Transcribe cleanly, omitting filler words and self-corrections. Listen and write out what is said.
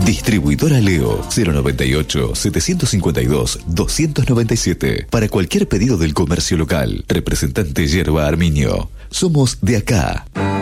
Distribuidora Leo 098-752-297. Para cualquier pedido del comercio local. Representante Yerba Armiño. Somos de acá.